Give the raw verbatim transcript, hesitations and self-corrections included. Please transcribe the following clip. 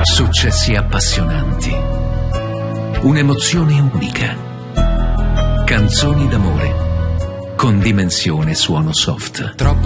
Successi appassionanti. Un'emozione unica. Canzoni d'amore con dimensione suono soft. Troppo